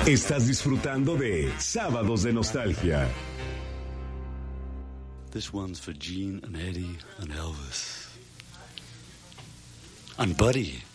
Estás disfrutando de Sábados de Nostalgia. This one's for Gene and Eddie and Elvis. And Buddy.